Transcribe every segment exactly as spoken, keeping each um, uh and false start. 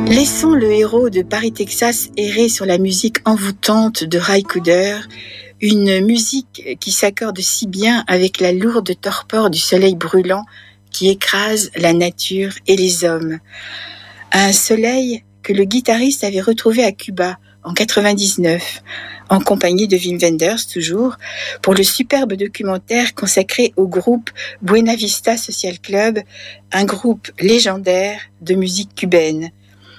Laissons le héros de Paris, Texas errer sur la musique envoûtante de Ry Cooder, une musique qui s'accorde si bien avec la lourde torpeur du soleil brûlant qui écrase la nature et les hommes. Un soleil que le guitariste avait retrouvé à Cuba en quatre-vingt-dix-neuf, en compagnie de Wim Wenders toujours, pour le superbe documentaire consacré au groupe Buena Vista Social Club, un groupe légendaire de musique cubaine.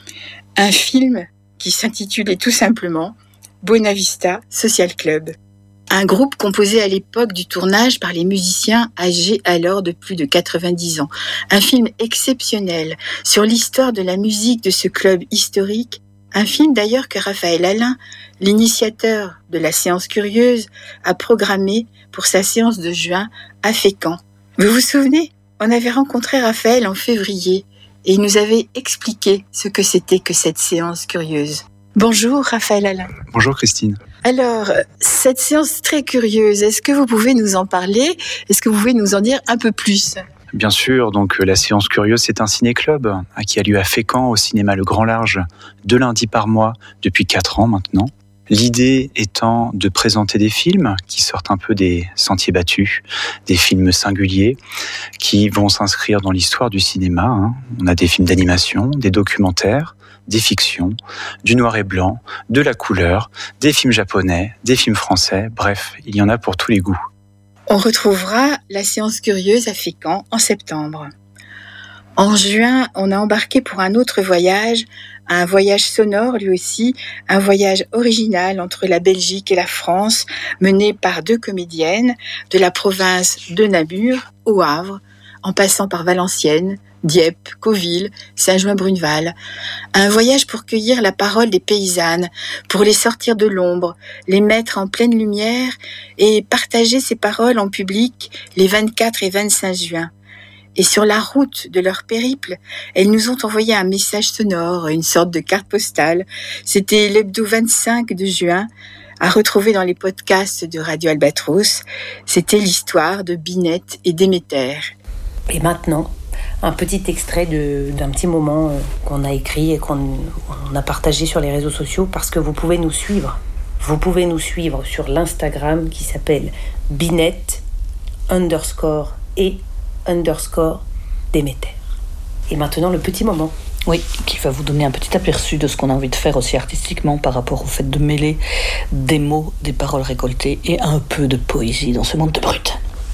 Un film qui s'intitulait tout simplement Buena Vista Social Club. Un groupe composé à l'époque du tournage par les musiciens âgés alors de plus de quatre-vingt-dix ans. Un film exceptionnel sur l'histoire de la musique de ce club historique. Un film d'ailleurs que Raphaël Alain, l'initiateur de la séance curieuse, a programmé pour sa séance de juin à Fécamp. Vous vous souvenez ? On avait rencontré Raphaël en février et il nous avait expliqué ce que c'était que cette séance curieuse. Bonjour Raphaël Alain. Bonjour Christine. Alors, cette séance très curieuse, est-ce que vous pouvez nous en parler ? Est-ce que vous pouvez nous en dire un peu plus ? Bien sûr, donc la séance curieuse, c'est un ciné-club qui a lieu à Fécamp au cinéma Le Grand Large, deux lundis par mois depuis quatre ans maintenant. L'idée étant de présenter des films qui sortent un peu des sentiers battus, des films singuliers qui vont s'inscrire dans l'histoire du cinéma. Hein. On a des films d'animation, des documentaires, des fictions, du noir et blanc, de la couleur, des films japonais, des films français, bref, il y en a pour tous les goûts. On retrouvera la séance curieuse à Fécamp en septembre. En juin, on a embarqué pour un autre voyage, un voyage sonore lui aussi, un voyage original entre la Belgique et la France, mené par deux comédiennes de la province de Namur au Havre, en passant par Valenciennes, Dieppe, Cauville, Saint-Jouin-Bruneval. Un voyage pour cueillir la parole des paysannes, pour les sortir de l'ombre, les mettre en pleine lumière et partager ces paroles en public les vingt-quatre et vingt-cinq juin. Et sur la route de leur périple, elles nous ont envoyé un message sonore, une sorte de carte postale. C'était l'hebdo vingt-cinq de juin, à retrouver dans les podcasts de Radio Albatros. C'était l'histoire de Binette et Déméter. Et maintenant, un petit extrait de, d'un petit moment euh, qu'on a écrit et qu'on on a partagé sur les réseaux sociaux parce que vous pouvez nous suivre. Vous pouvez nous suivre sur l'Instagram qui s'appelle Binette underscore et underscore Déméter. Et maintenant, le petit moment. Oui, qui va vous donner un petit aperçu de ce qu'on a envie de faire aussi artistiquement par rapport au fait de mêler des mots, des paroles récoltées et un peu de poésie dans ce monde de brut.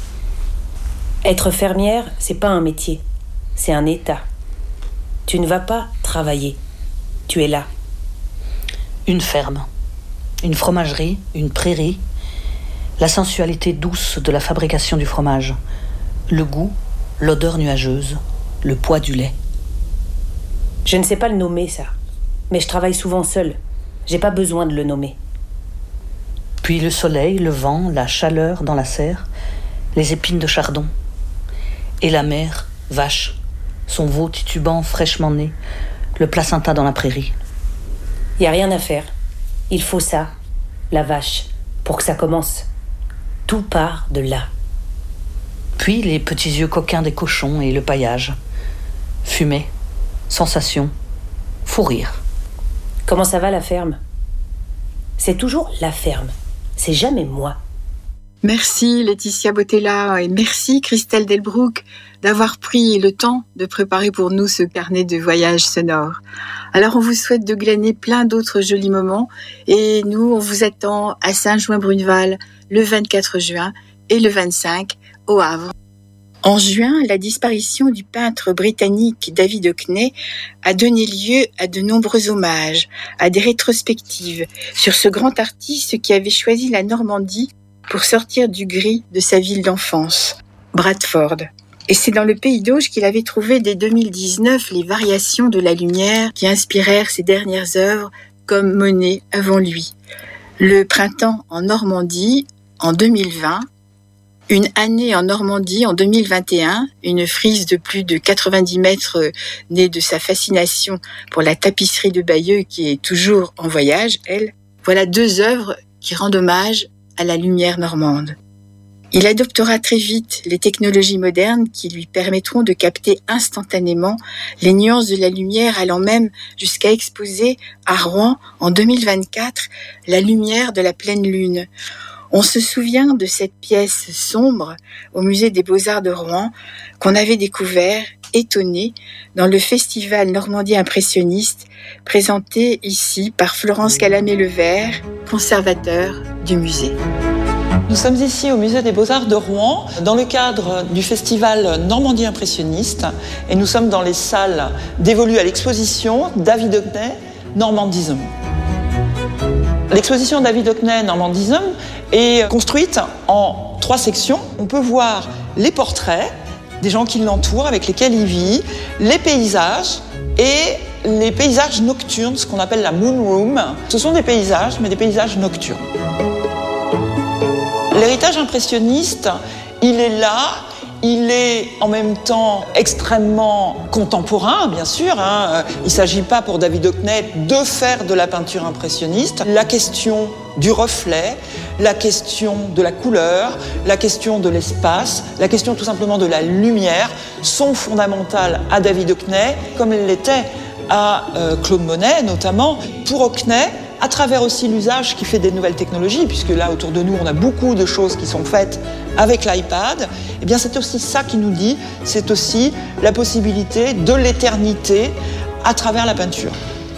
Être fermière, c'est pas un métier, c'est un état. Tu ne vas pas travailler, tu es là. Une ferme, une fromagerie, une prairie, la sensualité douce de la fabrication du fromage, le goût, l'odeur nuageuse, le poids du lait. Je ne sais pas le nommer, ça, mais je travaille souvent seule. J'ai pas besoin de le nommer. Puis le soleil, le vent, la chaleur dans la serre, les épines de chardon. Et la mère, vache, son veau titubant fraîchement né, le placenta dans la prairie. Il n'y a rien à faire. Il faut ça, la vache, pour que ça commence. Tout part de là. Puis les petits yeux coquins des cochons et le paillage. Fumée, sensation, fou rire. Comment ça va la ferme ? C'est toujours la ferme, c'est jamais moi. Merci Laetitia Botella et merci Christelle Delbrouck d'avoir pris le temps de préparer pour nous ce carnet de voyage sonore. Alors on vous souhaite de glaner plein d'autres jolis moments et nous on vous attend à Saint-Jouin-Bruneval le vingt-quatre juin et le vingt-cinq au Havre. En juin, la disparition du peintre britannique David Hockney a donné lieu à de nombreux hommages, à des rétrospectives sur ce grand artiste qui avait choisi la Normandie pour sortir du gris de sa ville d'enfance, Bradford. Et c'est dans le Pays d'Auge qu'il avait trouvé dès deux mille dix-neuf les variations de la lumière qui inspirèrent ses dernières œuvres comme Monet avant lui. Le printemps en Normandie en deux mille vingt, une année en Normandie en deux mille vingt et un, une frise de plus de quatre-vingt-dix mètres née de sa fascination pour la tapisserie de Bayeux qui est toujours en voyage, elle. Voilà deux œuvres qui rendent hommage à la lumière normande. Il adoptera très vite les technologies modernes qui lui permettront de capter instantanément les nuances de la lumière, allant même jusqu'à exposer à Rouen en deux mille vingt-quatre la lumière de la pleine lune. On se souvient de cette pièce sombre au musée des Beaux-Arts de Rouen qu'on avait découvert, étonné, dans le festival Normandie impressionniste présenté ici par Florence Calamé-Levert, conservateur du musée. Nous sommes ici au musée des Beaux-Arts de Rouen dans le cadre du festival Normandie impressionniste et nous sommes dans les salles dévolues à l'exposition David Hockney Normandism. L'exposition David Hockney Normandism est construite en trois sections. On peut voir les portraits des gens qui l'entourent, avec lesquels il vit, les paysages et les paysages nocturnes, ce qu'on appelle la moon room. Ce sont des paysages, mais des paysages nocturnes. L'héritage impressionniste, il est là, il est en même temps extrêmement contemporain, bien sûr. Hein. Il ne s'agit pas pour David Hockney de faire de la peinture impressionniste. La question du reflet, la question de la couleur, la question de l'espace, la question tout simplement de la lumière sont fondamentales à David Hockney, comme elles l'étaient à euh, Claude Monet notamment. Pour Hockney, à travers aussi l'usage qui fait des nouvelles technologies, puisque là autour de nous on a beaucoup de choses qui sont faites avec l'iPad, eh bien c'est aussi ça qui nous dit, c'est aussi la possibilité de l'éternité à travers la peinture.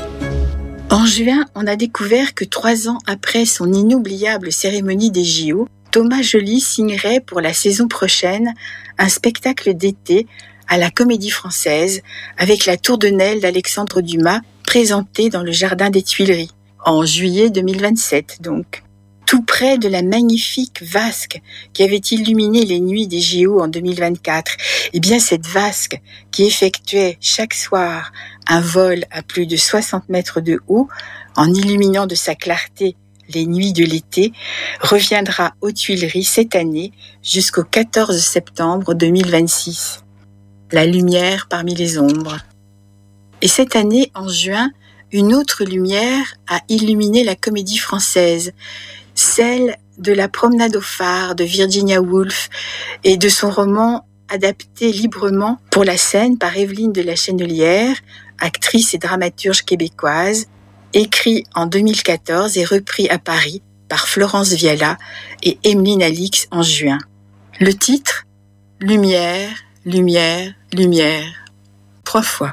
En juin, on a découvert que trois ans après son inoubliable cérémonie des J O, Thomas Joly signerait pour la saison prochaine un spectacle d'été à la Comédie Française avec la Tour de Nesle d'Alexandre Dumas présentée dans le Jardin des Tuileries. En juillet deux mille vingt-sept, donc. Tout près de la magnifique vasque qui avait illuminé les nuits des J O en deux mille vingt-quatre. Eh bien, cette vasque qui effectuait chaque soir un vol à plus de soixante mètres de haut, en illuminant de sa clarté les nuits de l'été, reviendra aux Tuileries cette année jusqu'au quatorze septembre deux mille vingt-six. La lumière parmi les ombres. Et cette année, en juin, une autre lumière a illuminé la Comédie Française, celle de La Promenade au phare de Virginia Woolf et de son roman adapté librement pour la scène par Evelyne de la Chenelière, actrice et dramaturge québécoise, écrit en deux mille quatorze et repris à Paris par Florence Viala et Emeline Alix en juin. Le titre, Lumière, lumière, lumière, trois fois.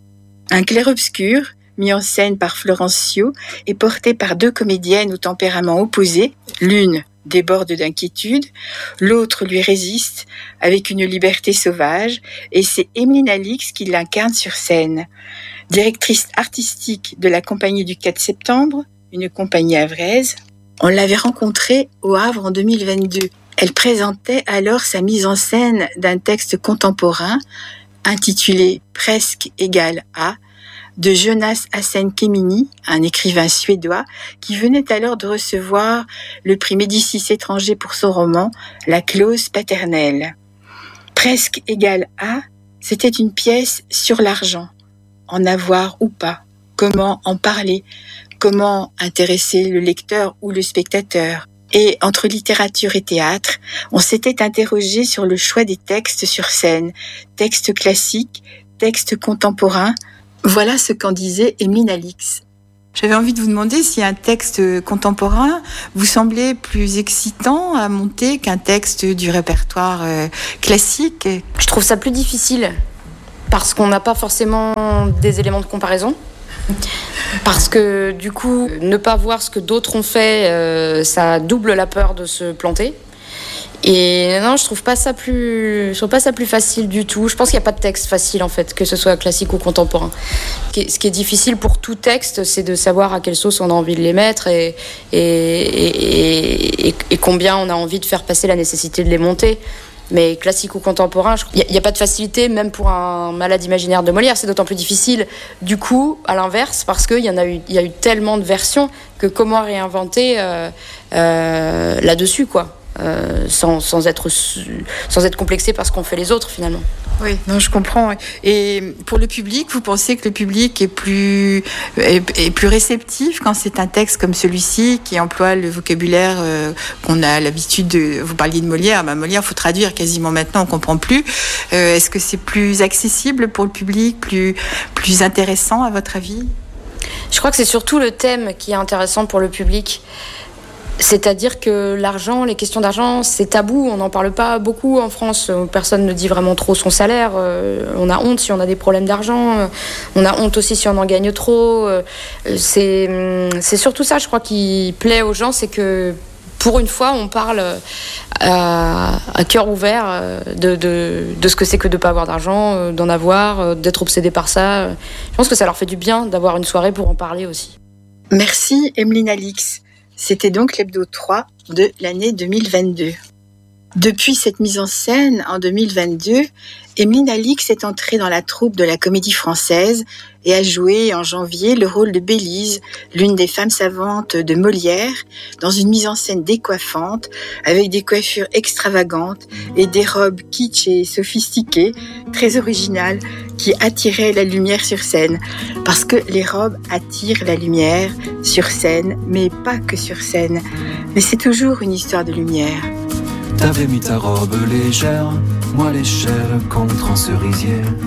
Un clair-obscur, mis en scène par Florence Sio et porté par deux comédiennes au tempérament opposé. L'une déborde d'inquiétude, l'autre lui résiste avec une liberté sauvage, et c'est Emeline Alix qui l'incarne sur scène. Directrice artistique de la Compagnie du quatre septembre, une compagnie havraise, on l'avait rencontrée au Havre en deux mille vingt-deux. Elle présentait alors sa mise en scène d'un texte contemporain intitulé « Presque égal à » de Jonas Hassen-Kemini, un écrivain suédois, qui venait alors de recevoir le prix Médicis étranger pour son roman « La clause paternelle ». Presque égal à, c'était une pièce sur l'argent, en avoir ou pas, comment en parler, comment intéresser le lecteur ou le spectateur. Et entre littérature et théâtre, on s'était interrogé sur le choix des textes sur scène, textes classiques, textes contemporains. Voilà ce qu'en disait Emeline Alix. J'avais envie de vous demander si un texte contemporain vous semblait plus excitant à monter qu'un texte du répertoire euh, classique. Je trouve ça plus difficile parce qu'on n'a pas forcément des éléments de comparaison. Parce que du coup, ne pas voir ce que d'autres ont fait, euh, ça double la peur de se planter. Et non, je trouve pas ça plus, je trouve pas ça plus facile du tout. Je pense qu'il n'y a pas de texte facile en fait, que ce soit classique ou contemporain. Ce qui est difficile pour tout texte, c'est de savoir à quelle sauce on a envie de les mettre et, et, et, et, et combien on a envie de faire passer la nécessité de les monter. Mais classique ou contemporain, il n'y a, a pas de facilité, même pour un malade imaginaire de Molière, c'est d'autant plus difficile. Du coup, à l'inverse, parce qu'il y en a eu, il y a eu tellement de versions que comment réinventer euh, euh, là-dessus, quoi, euh, sans, sans être sans être complexé par ce qu'ont fait les autres finalement. Oui, non, je comprends. Et pour le public, vous pensez que le public est plus, est, est plus réceptif quand c'est un texte comme celui-ci qui emploie le vocabulaire euh, qu'on a l'habitude de... Vous parliez de Molière, ben Molière, il faut traduire quasiment maintenant, on ne comprend plus. Euh, est-ce que c'est plus accessible pour le public, plus, plus intéressant à votre avis ? Je crois que c'est surtout le thème qui est intéressant pour le public. C'est-à-dire que l'argent, les questions d'argent, c'est tabou, on n'en parle pas beaucoup en France. Personne ne dit vraiment trop son salaire. On a honte si on a des problèmes d'argent. On a honte aussi si on en gagne trop. C'est, c'est surtout ça, je crois, qui plaît aux gens, c'est que pour une fois, on parle à, à cœur ouvert de, de, de ce que c'est que de ne pas avoir d'argent, d'en avoir, d'être obsédé par ça. Je pense que ça leur fait du bien d'avoir une soirée pour en parler aussi. Merci, Emeline Alix. C'était donc l'Hebdo trois de l'année deux mille vingt-deux. Depuis cette mise en scène en deux mille vingt-deux, Emeline Alix est entrée dans la troupe de la Comédie Française et a joué en janvier le rôle de Bélise, l'une des femmes savantes de Molière, dans une mise en scène décoiffante, avec des coiffures extravagantes et des robes kitsch et sophistiquées, très originales, qui attiraient la lumière sur scène. Parce que les robes attirent la lumière sur scène, mais pas que sur scène. Mais c'est toujours une histoire de lumière. T'avais mis ta robe légère, moi l'échelle contre un cerisier.